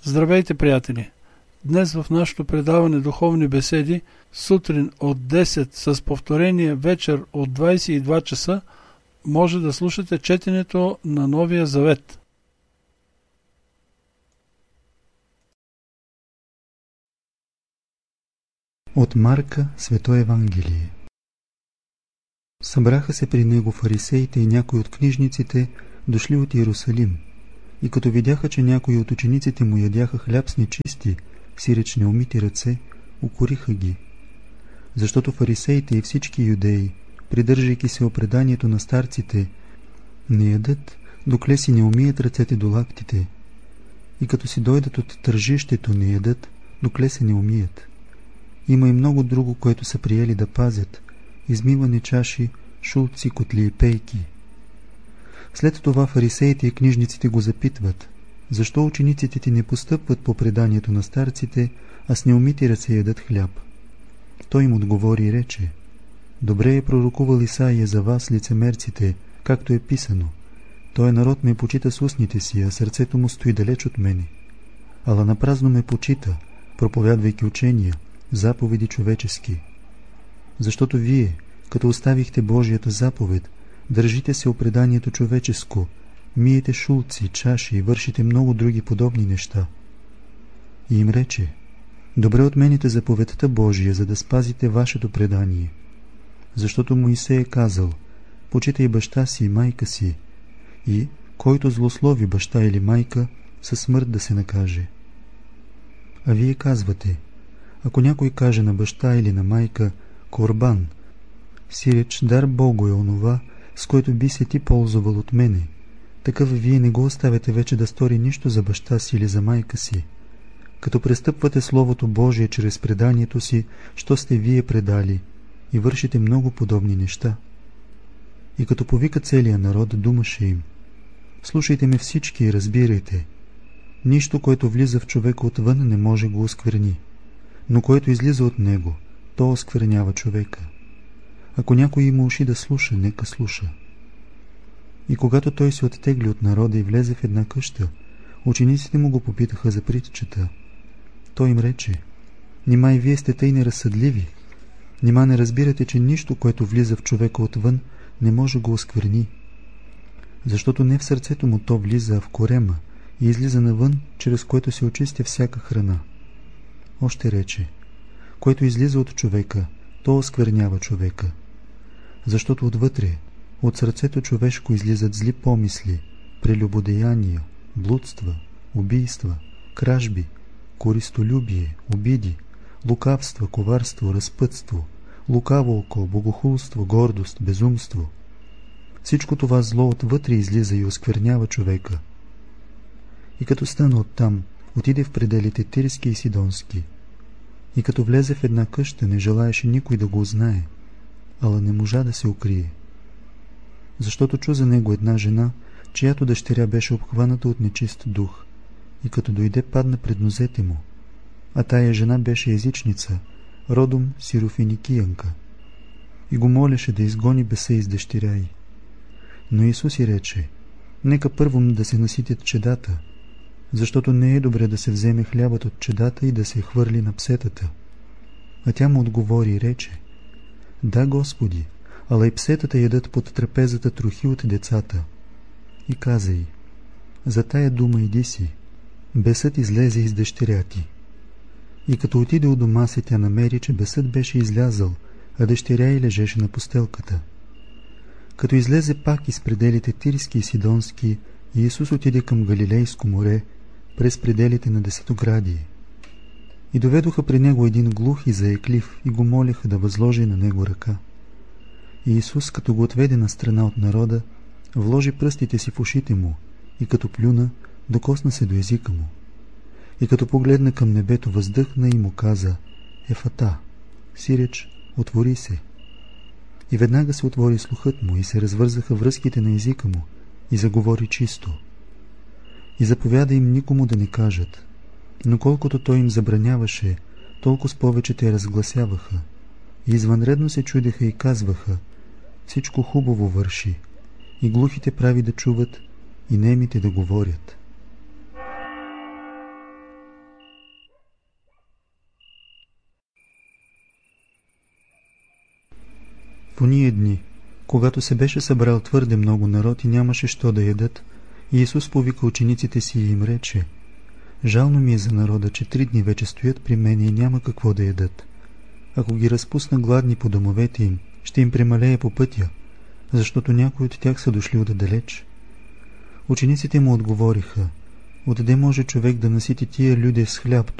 Здравейте, приятели! Днес в нашето предаване Духовни беседи, сутрин от 10 с повторение вечер от 22 часа, може да слушате четенето на Новия Завет. От Марка, Свето Евангелие. Събраха се при него фарисеите и някои от книжниците, дошли от Иерусалим. И като видяха, че някои от учениците му ядяха хляб с нечисти, сиреч неумити ръце, укориха ги. Защото фарисеите и всички юдеи, придържайки се о преданието на старците, не ядат, докле си не умият ръцете до лактите. И като си дойдат от тържището, не ядат, докле се не умият. Има и много друго, което са приели да пазят: измиване чаши, шулци, котли и пейки. След това фарисеите и книжниците го запитват: защо учениците ти не постъпват по преданието на старците, а с неумити ръце ядат хляб? Той им отговори и рече: добре е пророкувал Исаия за вас, лицемерците, както е писано: той народ ме почита с устните си, а сърцето му стои далеч от мене. Ала напразно ме почита, проповядвайки учения, заповеди човечески. Защото вие, като оставихте Божията заповед, държите се о преданието човеческо, миете шулци, чаши и вършите много други подобни неща. И им рече: добре отмените заповедта Божия, за да спазите вашето предание. Защото Моисей е казал: почитай баща си и майка си, и който злослови баща или майка, със смърт да се накаже. А вие казвате: ако някой каже на баща или на майка: корбан, сиреч дар Богу е онова, с който би се ти ползвал от мене, такъв вие не го оставяте вече да стори нищо за баща си или за майка си. Като престъпвате Словото Божие чрез преданието си, що сте вие предали, и вършите много подобни неща. И като повика целия народ, думаше им: слушайте ме всички и разбирайте. Нищо, което влиза в човека отвън, не може го оскверни, но което излиза от него, то осквернява човека. Ако някой има уши да слуша, нека слуша. И когато той се оттегли от народа и влезе в една къща, учениците му го попитаха за притчата. Той им рече: нима и вие сте тъй неразсъдливи? Нима не разбирате, че нищо, което влиза в човека отвън, не може го оскверни? Защото не в сърцето му то влиза, а в корема, и излиза навън, чрез което се очистя всяка храна. Още рече: което излиза от човека, то осквернява човека. Защото отвътре, от сърцето човешко, излизат зли помисли, прелюбодеяния, блудства, убийства, кражби, користолюбие, обиди, лукавства, коварство, разпътство, лукаво око, богохулство, гордост, безумство. Всичко това зло отвътре излиза и осквернява човека. И като стана оттам, отиде в пределите Тирски и Сидонски. И като влезе в една къща, не желаеше никой да го узнае, ала не можа да се укрие. Защото чу за него една жена, чиято дъщеря беше обхваната от нечист дух, и като дойде, падна пред нозете му. А тая жена беше езичница, родом сирофиникиянка, и го молеше да изгони беса из дъщеря й. Но Исус й рече: нека първо да се наситят чедата, защото не е добре да се вземе хлябът от чедата и да се хвърли на псетата. А тя му отговори и рече: да, Господи, ала и псетата ядат под трапезата трохи от децата. И каза й: за тая дума иди си, бесът излезе из дъщеря ти. И като отиде у дома си, тя намери, че бесът беше излязъл, а дъщеря й лежеше на постелката. Като излезе пак из пределите Тирски и Сидонски, Иисус отиде към Галилейско море, през пределите на Десетоградие. И доведоха при него един глух и заеклив и го молеха да възложи на него ръка. И Иисус, като го отведе на страна от народа, вложи пръстите си в ушите му и като плюна, докосна се до езика му. И като погледна към небето, въздъхна и му каза: Ефата, сиреч, отвори се. И веднага се отвори слухът му и се развързаха връзките на езика му и заговори чисто. И заповяда им никому да не кажат, но колкото той им забраняваше, толкова с повече те разгласяваха. И извънредно се чудеха и казваха: всичко хубаво върши, и глухите прави да чуват, и немите да говорят. В ония дни, когато се беше събрал твърде много народ и нямаше що да ядат, Иисус повика учениците си и им рече: жално ми е за народа, че 3 дни вече стоят при мене и няма какво да ядат. Ако ги разпусна гладни по домовете им, ще им премалее по пътя, защото някои от тях са дошли отдалеч. Учениците му отговориха: отде може човек да насити тия люди с хляб,